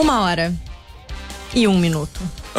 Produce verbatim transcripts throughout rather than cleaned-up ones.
Uma hora e um minuto.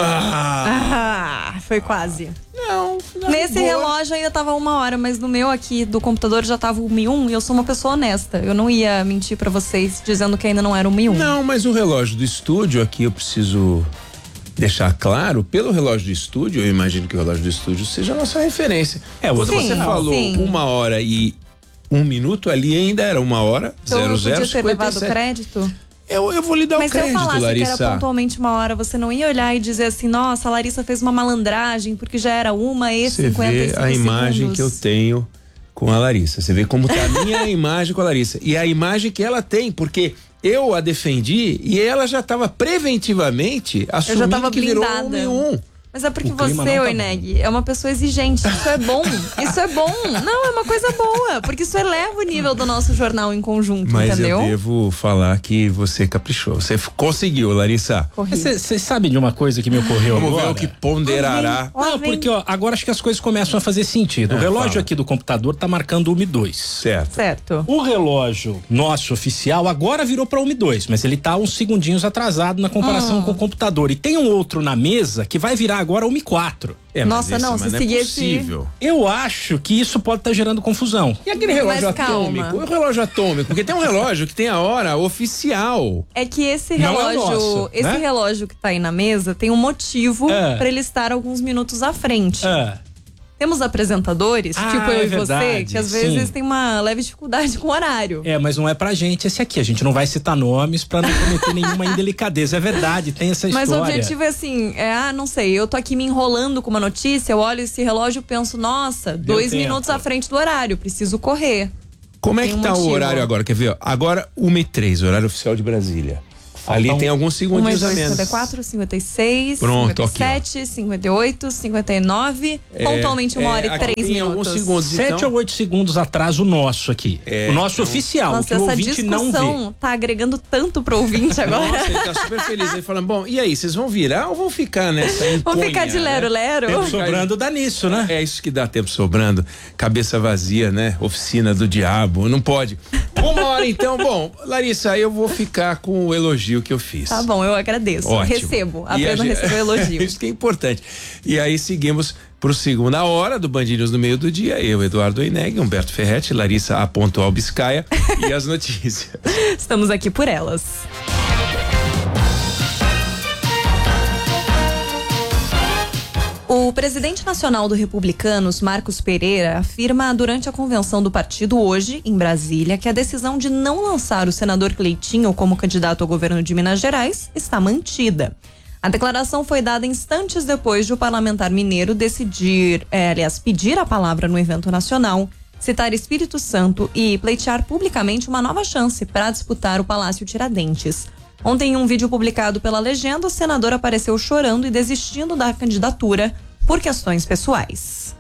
Ah, ah foi quase. Não, não. Nesse boa. relógio ainda tava uma hora, mas no meu aqui do computador já tava uma e um, e eu sou uma pessoa honesta. Eu não ia mentir pra vocês dizendo que ainda não era uma e um. Não, mas o relógio do estúdio aqui eu preciso deixar claro, pelo relógio do estúdio, eu imagino que o relógio do estúdio seja a nossa referência. É, quando sim, você falou sim. uma hora e um minuto, ali ainda era uma hora, então, zero, eu zero, podia ter cinquenta e sete. levado crédito? Eu, eu vou lhe dar Mas o crédito, se eu falasse Larissa. que era pontualmente uma hora, você não ia olhar e dizer assim, nossa, a Larissa fez uma malandragem, porque já era uma e cinquenta e cinco Você vê a imagem que eu tenho com a Larissa. Você vê como tá a minha imagem com a Larissa. E a imagem que ela tem, porque eu a defendi e ela já estava preventivamente assumindo eu já tava que blindada. virou um e um. Mas é porque O clima você, não tá Oineg, é uma pessoa exigente. Isso é bom. Isso é bom. Não, é uma coisa boa. Porque isso eleva o nível do nosso jornal em conjunto, Mas entendeu? eu devo falar que você caprichou. Você f- conseguiu, Larissa. Você sabe de uma coisa que me ocorreu Vamos agora? ver o que ponderará. Lá Não, vem. porque ó, agora acho que as coisas começam a fazer sentido. É, o relógio fala. aqui do computador tá marcando uma e dois. Certo. Certo. O relógio nosso oficial agora virou para uma e dois, mas ele tá uns segundinhos atrasado na comparação Ah. com o computador. E tem um outro na mesa que vai virar agora uma e quatro. É, mas Nossa, esse- não, mas se não é seguir esse- possível. Eu acho que isso pode estar gerando confusão. E aquele relógio Mas calma. atômico? O relógio atômico, porque tem um relógio que tem a hora oficial. É que esse Não é o relógio, nosso, esse né? relógio que tá aí na mesa tem um motivo É. pra ele estar alguns minutos à frente. É. Temos apresentadores, Ah, tipo eu é e você, verdade, que às vezes sim. tem uma leve dificuldade com o horário. É, mas não é pra gente esse aqui. A gente não vai citar nomes pra não cometer nenhuma indelicadeza. É verdade, tem essa Mas história. o objetivo é assim, é, ah, não sei, eu tô aqui me enrolando com uma notícia, eu olho esse relógio e penso, nossa, Deu dois tempo. minutos à frente do horário, preciso correr. Como é Tem que um tá o motivo. horário agora? Quer ver? Ó, agora uma e três, horário oficial de Brasília. Ali Faltam tem alguns um, segundinhos a dois, menos. cinquenta e quatro, cinquenta e seis, Pronto, cinquenta e sete, cinquenta e oito, cinquenta e nove, pontualmente uma é, hora e aqui três tem alguns minutos. segundos. Sete então- ou oito segundos atrás, o nosso aqui. É, o nosso então- oficial, o Nossa, que o essa ouvinte não vê. discussão tá agregando tanto pro ouvinte agora. Nossa, ele tá super feliz. Ele falando, bom, e aí, vocês vão virar ou vão ficar nessa Vamos enconha, ficar de lero-lero? né? Tempo sobrando dá nisso, né? É isso que dá tempo sobrando. Cabeça vazia, né? Oficina do diabo, não pode. Uma hora então, bom, Larissa, eu vou ficar com o elogio que eu fiz. Tá bom, eu agradeço. Ótimo. Recebo, E a apenas gente- recebo o elogio. Isso que é importante. E aí seguimos pro segunda hora do Band News no meio do dia. Eu, Eduardo Oineg, Humberto Ferretti, Larissa A. Albiscaia e as notícias. Estamos aqui por elas. O presidente nacional do Republicanos, Marcos Pereira, afirma durante a convenção do partido hoje, em Brasília, que a decisão de não lançar o senador Cleitinho como candidato ao governo de Minas Gerais está mantida. A declaração foi dada instantes depois de o parlamentar mineiro decidir, é, aliás, pedir a palavra no evento nacional, citar Espírito Santo e pleitear publicamente uma nova chance para disputar o Palácio Tiradentes. Ontem, em um vídeo publicado pela Legenda, o senador apareceu chorando e desistindo da candidatura por questões pessoais.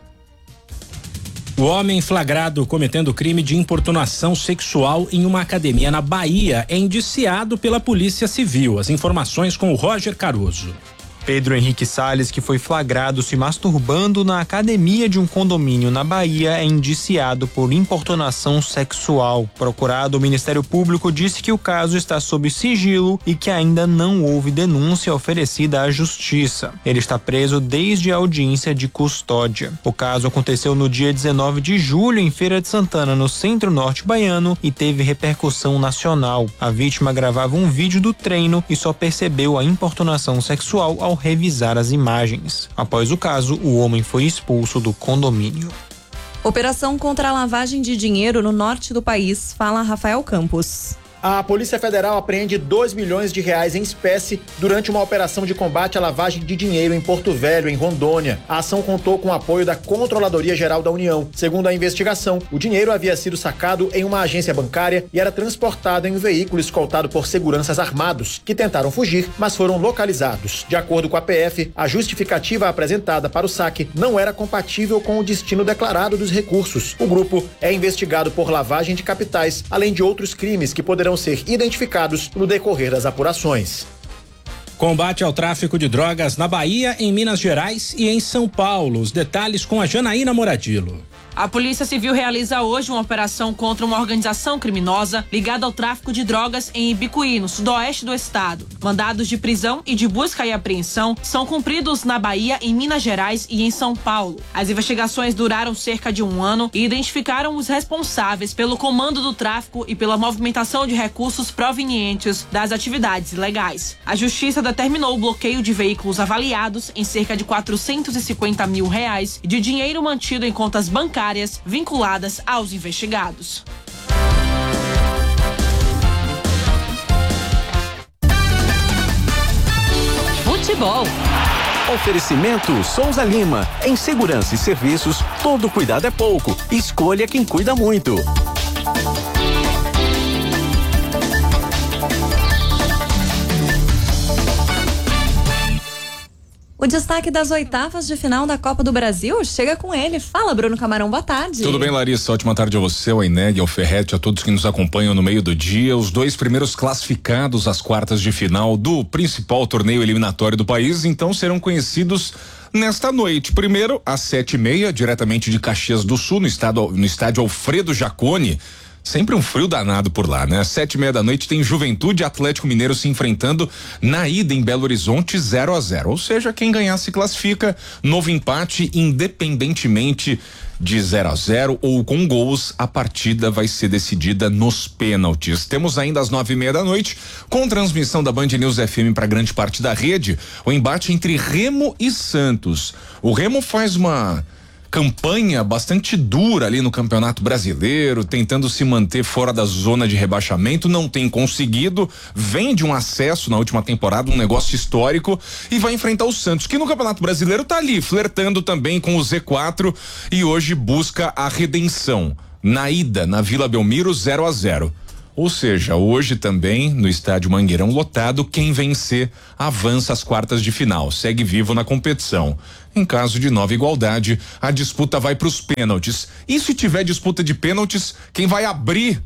O homem flagrado cometendo crime de importunação sexual em uma academia na Bahia é indiciado pela Polícia Civil. As informações com o Roger Caruso. Pedro Henrique Salles, que foi flagrado se masturbando na academia de um condomínio na Bahia, é indiciado por importunação sexual. Procurado, o Ministério Público disse que o caso está sob sigilo e que ainda não houve denúncia oferecida à Justiça. Ele está preso desde a audiência de custódia. O caso aconteceu no dia dezenove de julho em Feira de Santana, no centro-norte baiano, e teve repercussão nacional. A vítima gravava um vídeo do treino e só percebeu a importunação sexual ao revisar as imagens. Após o caso, o homem foi expulso do condomínio. Operação contra a lavagem de dinheiro no norte do país, fala Rafael Campos. A Polícia Federal apreende dois milhões de reais em espécie durante uma operação de combate à lavagem de dinheiro em Porto Velho, em Rondônia. A ação contou com o apoio da Controladoria Geral da União. Segundo a investigação, o dinheiro havia sido sacado em uma agência bancária e era transportado em um veículo escoltado por seguranças armados, que tentaram fugir, mas foram localizados. De acordo com a P F, a justificativa apresentada para o saque não era compatível com o destino declarado dos recursos. O grupo é investigado por lavagem de capitais, além de outros crimes que poderão ser identificados no decorrer das apurações. Combate ao tráfico de drogas na Bahia, em Minas Gerais e em São Paulo. Os detalhes com a Janaína Moradilo. A Polícia Civil realiza hoje uma operação contra uma organização criminosa ligada ao tráfico de drogas em Ibicuí, no sudoeste do estado. Mandados de prisão e de busca e apreensão são cumpridos na Bahia, em Minas Gerais e em São Paulo. As investigações duraram cerca de um ano e identificaram os responsáveis pelo comando do tráfico e pela movimentação de recursos provenientes das atividades ilegais. A Justiça determinou o bloqueio de veículos avaliados em cerca de quatrocentos e cinquenta mil reais e de dinheiro mantido em contas bancárias vinculadas aos investigados. Futebol. Oferecimento Souza Lima. Em segurança e serviços, todo cuidado é pouco. Escolha quem cuida muito. O destaque das oitavas de final da Copa do Brasil chega com ele. Fala, Bruno Camarão, boa tarde. Tudo bem, Larissa? Ótima tarde a você, ao Ineg, ao Ferretti, a todos que nos acompanham no meio do dia. Os dois primeiros classificados às quartas de final do principal torneio eliminatório do país, então, serão conhecidos nesta noite. Primeiro, às sete e meia, diretamente de Caxias do Sul, no, estado, no estádio Alfredo Jaconi. Sempre um frio danado por lá, né? Às sete e meia da noite tem Juventude e Atlético Mineiro se enfrentando na ida em Belo Horizonte, zero a zero. Ou seja, quem ganhar se classifica. Novo empate, independentemente de zero a zero ou com gols, a partida vai ser decidida nos pênaltis. Temos ainda às nove e meia da noite, com transmissão da Band News F M para grande parte da rede, o embate entre Remo e Santos. O Remo faz uma campanha bastante dura ali no Campeonato Brasileiro, tentando se manter fora da zona de rebaixamento, não tem conseguido, vem de um acesso na última temporada, um negócio histórico, e vai enfrentar o Santos, que no Campeonato Brasileiro tá ali, flertando também com o Z quatro, e hoje busca a redenção. Na ida, na Vila Belmiro, zero a zero. Ou seja, hoje também, no estádio Mangueirão lotado, quem vencer avança às quartas de final, segue vivo na competição. Em caso de nova igualdade, a disputa vai para os pênaltis. E se tiver disputa de pênaltis, quem vai abrir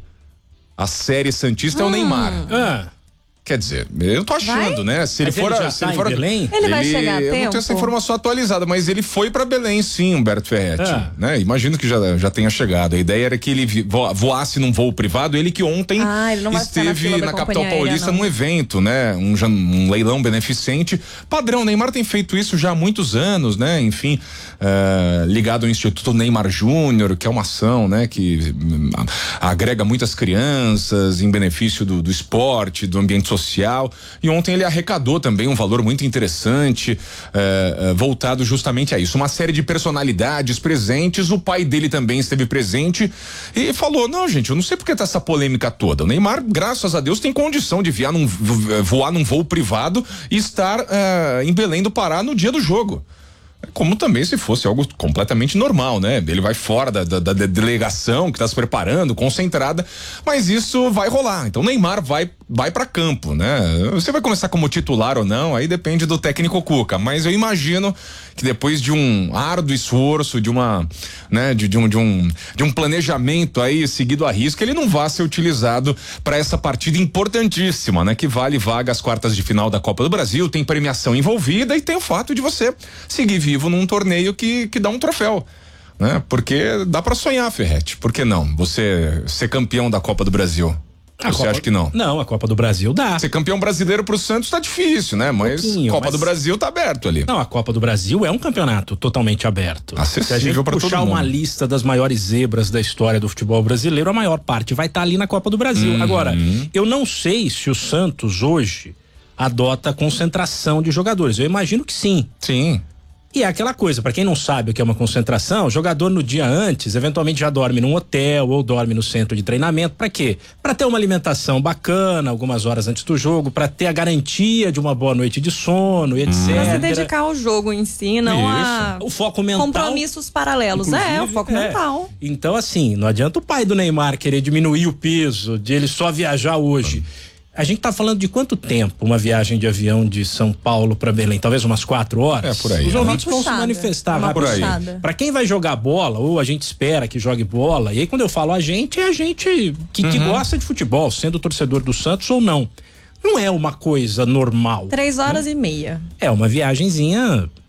a série santista hum. é o Neymar. Ah. Quer dizer, eu tô achando, vai? né? Se ele for, ele se tá ele for, Belém? Ele, ele vai chegar a tempo? Eu não tenho essa informação atualizada, mas ele foi para Belém, sim, Humberto Ferretti, ah. né? Imagino que já já tenha chegado. A ideia era que ele voasse num voo privado, ele que ontem ah, ele esteve na, na capital paulista aérea, num evento, né? Um, um leilão beneficente. Padrão, Neymar tem feito isso já há muitos anos, né? Enfim, uh, ligado ao Instituto Neymar Júnior, que é uma ação, né? Que um, agrega muitas crianças em benefício do, do esporte, do ambiente social. E ontem ele arrecadou também um valor muito interessante, eh, eh, voltado justamente a isso. Uma série de personalidades presentes, o pai dele também esteve presente e falou: não, gente, eu não sei porque tá essa polêmica toda. O Neymar, graças a Deus, tem condição de voar num, voar num voo privado e estar eh, em Belém do Pará no dia do jogo. Como também se fosse algo completamente normal, né? Ele vai fora da, da, da delegação que está se preparando, concentrada, mas isso vai rolar. Então Neymar vai vai para campo, né? Você vai começar como titular ou não, aí depende do técnico Cuca, mas eu imagino que depois de um árduo esforço, de uma, né, de, de um de um de um planejamento aí seguido à risca, ele não vá ser utilizado para essa partida importantíssima, né? Que vale vaga às quartas de final da Copa do Brasil, tem premiação envolvida e tem o fato de você seguir vivo num torneio que que dá um troféu, né? Porque dá para sonhar, Ferretti. Por que não? Você ser campeão da Copa do Brasil. A Você Copa, acha que não? Não, a Copa do Brasil dá. Ser campeão brasileiro pro Santos tá difícil, né? Mas um Copa mas... do Brasil tá aberto ali. Não, a Copa do Brasil é um campeonato totalmente aberto. Acessível Se a gente pra puxar todo mundo. uma lista das maiores zebras da história do futebol brasileiro, a maior parte vai estar tá ali na Copa do Brasil. Uhum. Agora, eu não sei se o Santos hoje adota concentração de jogadores. Eu imagino que sim. Sim. E é aquela coisa, pra quem não sabe o que é uma concentração, o jogador no dia antes, eventualmente já dorme num hotel ou dorme no centro de treinamento. Pra quê? Pra ter uma alimentação bacana, algumas horas antes do jogo, pra ter a garantia de uma boa noite de sono, etcétera. Pra se dedicar ao jogo em si, não Isso. a o foco mental, compromissos paralelos. É, o foco é. mental. Então, assim, não adianta o pai do Neymar querer diminuir o peso de ele só viajar hoje. A gente tá falando de quanto tempo uma viagem de avião de São Paulo para Belém? Talvez umas quatro horas? É por aí. Os ouvintes é vão se manifestar é por aí. Para quem vai jogar bola, ou a gente espera que jogue bola, e aí quando eu falo a gente, é a gente que, uhum. que gosta de futebol, sendo torcedor do Santos ou não. Não é uma coisa normal. Três horas né? e meia. É uma viagenzinha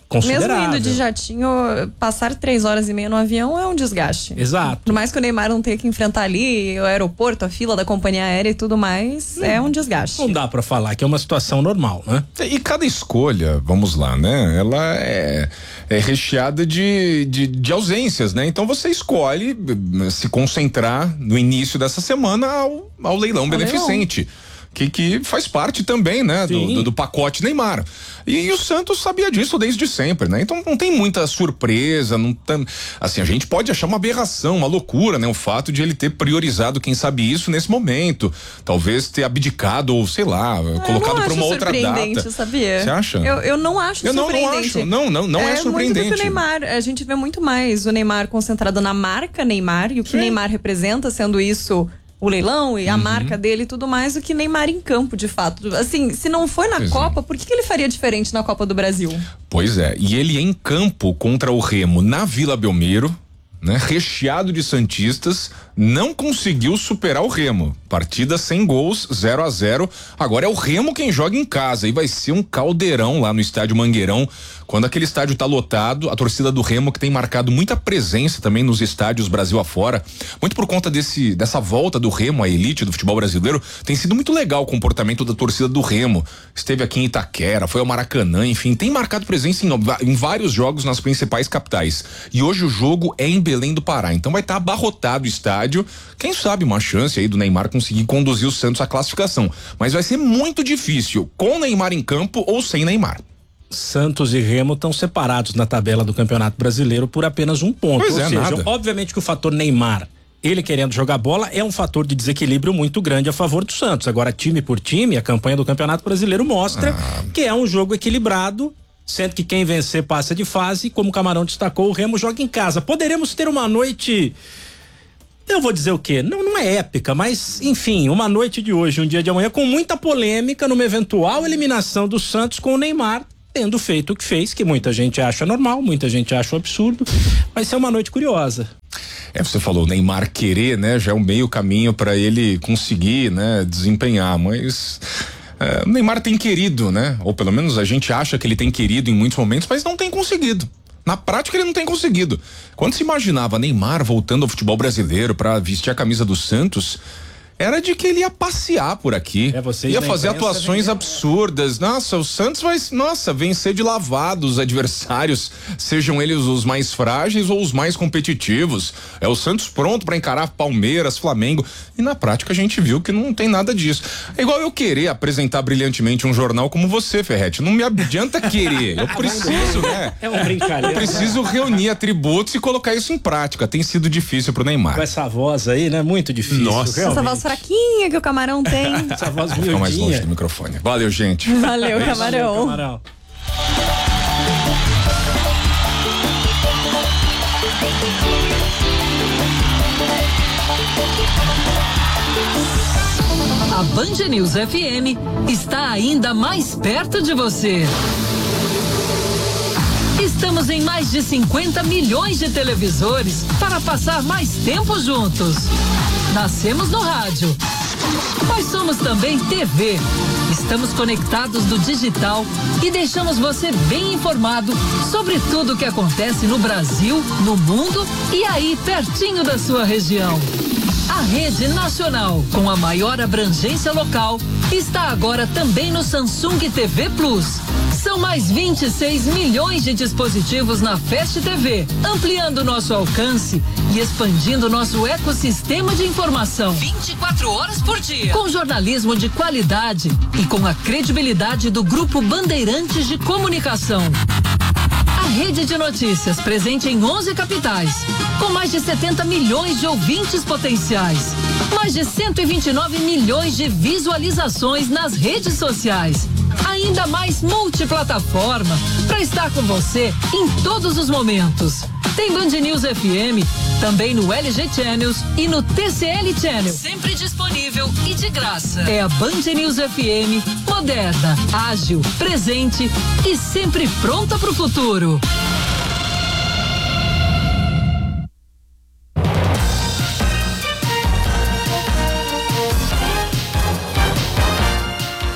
considerável. Mesmo indo de jatinho, passar três horas e meia no avião é um desgaste. Exato. Por mais que o Neymar não tenha que enfrentar ali o aeroporto, a fila da companhia aérea e tudo mais, hum. é um desgaste. Não dá pra falar que é uma situação normal, né? E cada escolha, vamos lá, né? Ela é, é recheada de, de, de ausências, né? Então você escolhe se concentrar no início dessa semana ao, ao leilão ao beneficente. Leilão. Que, que faz parte também, né, do, do, do pacote Neymar. E, e o Santos sabia disso desde sempre, né? Então não tem muita surpresa, não tem, assim, a gente pode achar uma aberração, uma loucura, né? O fato de ele ter priorizado, quem sabe isso, nesse momento. Talvez ter abdicado, ou sei lá, ah, colocado para uma outra data. Sabia? Você acha? Eu, eu não acho eu surpreendente. Eu não, não acho. Não, não, não é, é surpreendente. Muito do que o Neymar, a gente vê muito mais o Neymar concentrado na marca Neymar e o que o Neymar representa, sendo isso o leilão e a uhum. marca dele e tudo mais, do que Neymar em campo, de fato. Assim, se não foi na pois Copa, é. por que, que ele faria diferente na Copa do Brasil? Pois é, e ele em campo contra o Remo na Vila Belmiro, né, recheado de santistas, não conseguiu superar o Remo. Partida sem gols, zero a zero. Agora é o Remo quem joga em casa e vai ser um caldeirão lá no estádio Mangueirão. Quando aquele estádio tá lotado, a torcida do Remo, que tem marcado muita presença também nos estádios Brasil afora, muito por conta desse, dessa volta do Remo à elite do futebol brasileiro, tem sido muito legal o comportamento da torcida do Remo. Esteve aqui em Itaquera, foi ao Maracanã, enfim, tem marcado presença em, em vários jogos nas principais capitais. E hoje o jogo é em Belém do Pará, então vai estar tá abarrotado o estádio. Quem sabe uma chance aí do Neymar conseguir conduzir o Santos à classificação, mas vai ser muito difícil, com Neymar em campo ou sem Neymar. Santos e Remo estão separados na tabela do Campeonato Brasileiro por apenas um ponto. Pois Ou é, seja, nada. obviamente que o fator Neymar, ele querendo jogar bola, é um fator de desequilíbrio muito grande a favor do Santos. Agora, time por time, a campanha do Campeonato Brasileiro mostra ah. que é um jogo equilibrado, sendo que quem vencer passa de fase. Como o Camarão destacou, o Remo joga em casa. Poderemos ter uma noite... Eu vou dizer o quê? Não, não é épica, mas enfim, uma noite de hoje, um dia de amanhã, com muita polêmica numa eventual eliminação do Santos com o Neymar tendo feito o que fez, que muita gente acha normal, muita gente acha um absurdo. Vai ser uma noite curiosa. É, você falou, o Neymar querer, né? Já é um meio caminho para ele conseguir, né? Desempenhar, mas é, o Neymar tem querido, né? Ou pelo menos a gente acha que ele tem querido em muitos momentos, mas não tem conseguido. Na prática ele não tem conseguido. Quando se imaginava Neymar voltando ao futebol brasileiro para vestir a camisa do Santos, era de que ele ia passear por aqui, é, ia fazer atuações absurdas. Nossa, o Santos vai, nossa, vencer de lavada os adversários, sejam eles os mais frágeis ou os mais competitivos. É o Santos pronto para encarar Palmeiras, Flamengo, e na prática a gente viu que não tem nada disso. É igual eu querer apresentar brilhantemente um jornal como você, Ferretti, não me adianta querer, eu preciso, né? É um brincadeira. Eu preciso reunir atributos e colocar isso em prática. Tem sido difícil pro Neymar. Com essa voz aí, né? Muito difícil. Nossa, realmente. Essa voz fraquinha que o Camarão tem. Essa voz Vou ficar mais longe do microfone. Valeu, gente. Valeu, é Camarão. Valeu, Camarão. A Band News F M está ainda mais perto de você. Estamos em mais de cinquenta milhões de televisores para passar mais tempo juntos. Nascemos no rádio, mas somos também T V. Estamos conectados no digital e deixamos você bem informado sobre tudo o que acontece no Brasil, no mundo e aí pertinho da sua região. A rede nacional, com a maior abrangência local, está agora também no Samsung T V Plus. São mais vinte e seis milhões de dispositivos na Fast T V, ampliando nosso alcance e expandindo nosso ecossistema de informação. vinte e quatro horas por dia. Com jornalismo de qualidade e com a credibilidade do Grupo Bandeirantes de Comunicação. A rede de notícias presente em onze capitais, com mais de setenta milhões de ouvintes potenciais, mais de cento e vinte e nove milhões de visualizações nas redes sociais. Ainda mais multiplataforma para estar com você em todos os momentos. Tem Band News F M também no L G Channels e no T C L Channel. Sempre disponível e de graça. É a Band News F M, moderna, ágil, presente e sempre pronta para o futuro.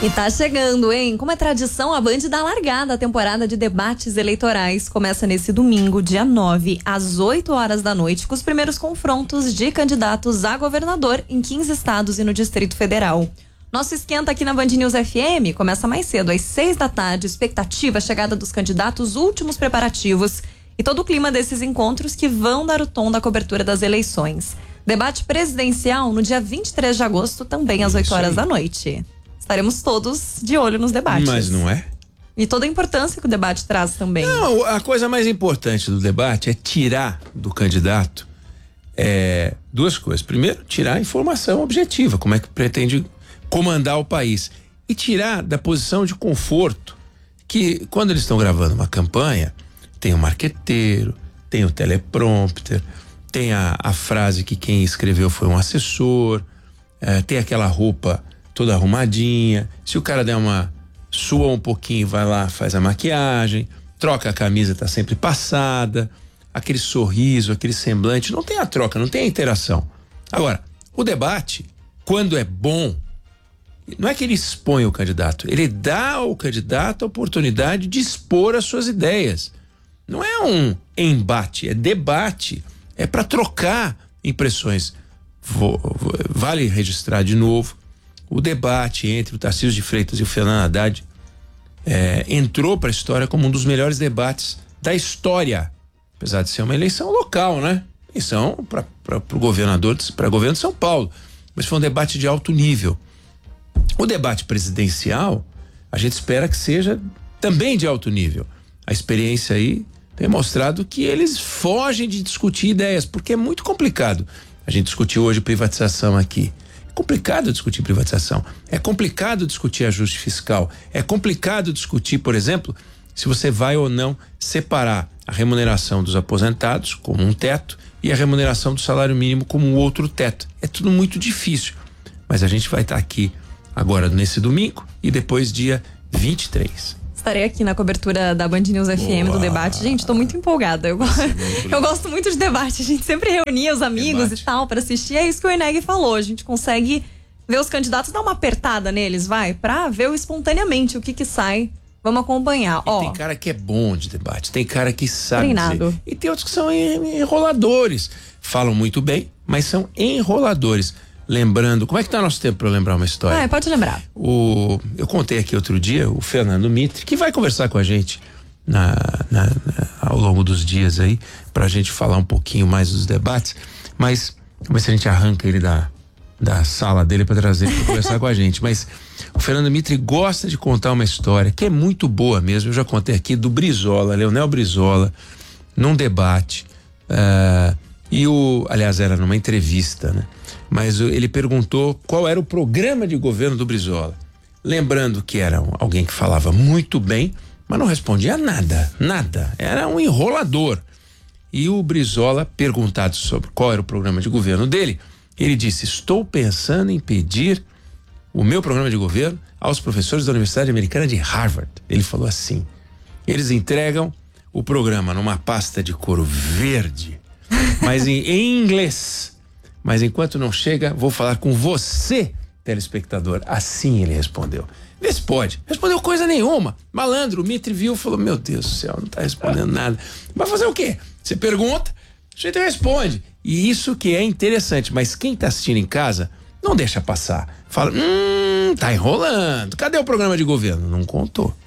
E tá chegando, hein? Como é tradição, a Band dá largada à temporada de debates eleitorais. Começa nesse domingo, dia nove, às oito horas da noite, com os primeiros confrontos de candidatos a governador em quinze estados e no Distrito Federal. Nosso esquenta aqui na Band News F M começa mais cedo, às seis da tarde. Expectativa, chegada dos candidatos, últimos preparativos e todo o clima desses encontros que vão dar o tom da cobertura das eleições. Debate presidencial no dia vinte e três de agosto, também às oito horas da noite. Estaremos todos de olho nos debates. Mas não é? E toda a importância que o debate traz também. Não, a coisa mais importante do debate é tirar do candidato é, duas coisas. Primeiro, tirar a informação objetiva, como é que pretende comandar o país. E tirar da posição de conforto, que quando eles estão gravando uma campanha, tem o marqueteiro, tem o teleprompter, tem a, a frase que quem escreveu foi um assessor, é, tem aquela roupa toda arrumadinha. Se o cara der uma sua um pouquinho, vai lá, faz a maquiagem, troca a camisa, tá sempre passada, aquele sorriso, aquele semblante, não tem a troca, não tem a interação. Agora, o debate, quando é bom, não é que ele expõe o candidato, ele dá ao candidato a oportunidade de expor as suas ideias. Não é um embate, é debate, é para trocar impressões. Vou, vou, vale registrar de novo, o debate entre o Tarcísio de Freitas e o Fernando Haddad é, entrou para a história como um dos melhores debates da história, apesar de ser uma eleição local, né? Eleição para o governador, para o governo de São Paulo, mas foi um debate de alto nível. O debate presidencial, a gente espera que seja também de alto nível. A experiência aí tem mostrado que eles fogem de discutir ideias, porque é muito complicado. A gente discutiu hoje privatização aqui. É complicado discutir privatização, é complicado discutir ajuste fiscal, é complicado discutir, por exemplo, se você vai ou não separar a remuneração dos aposentados como um teto e a remuneração do salário mínimo como um outro teto. É tudo muito difícil, mas a gente vai estar aqui agora nesse domingo e depois dia vinte e três. Estarei aqui na cobertura da Band News F M do debate. Gente, tô muito empolgada. Eu, eu gosto muito de debate. A gente sempre reunia os amigos debate. E tal para assistir. É isso que o Eneg falou. A gente consegue ver os candidatos, dar uma apertada neles, vai, pra ver o espontaneamente o que que sai. Vamos acompanhar. E Ó, tem cara que é bom de debate, tem cara que sabe treinado. Dizer. E tem outros que são enroladores. Falam muito bem, mas são enroladores. Lembrando, como é que tá nosso tempo para lembrar uma história? Ah, pode lembrar. O, eu contei aqui outro dia, o Fernando Mitre, que vai conversar com a gente na, na, na, ao longo dos dias aí, pra gente falar um pouquinho mais dos debates, mas vamos ver se a gente arranca ele da, da sala dele para trazer para conversar com a gente. Mas o Fernando Mitre gosta de contar uma história que é muito boa mesmo. Eu já contei aqui do Brizola, Leonel Brizola, num debate, uh, e o, aliás, era numa entrevista, né? Mas ele perguntou qual era o programa de governo do Brizola. Lembrando que era alguém que falava muito bem, mas não respondia nada, nada. Era um enrolador. E o Brizola, perguntado sobre qual era o programa de governo dele, ele disse: estou pensando em pedir o meu programa de governo aos professores da Universidade Americana de Harvard. Ele falou assim: eles entregam o programa numa pasta de couro verde, mas em, em inglês. Mas enquanto não chega, vou falar com você, telespectador. Assim ele respondeu. Vê se pode. Respondeu coisa nenhuma. Malandro, o Mitre viu e falou: meu Deus do céu, não tá respondendo nada. Vai fazer o quê? Você pergunta, a gente responde. E isso que é interessante, mas quem tá assistindo em casa, não deixa passar. Fala: hum, tá enrolando. Cadê o programa de governo? Não contou.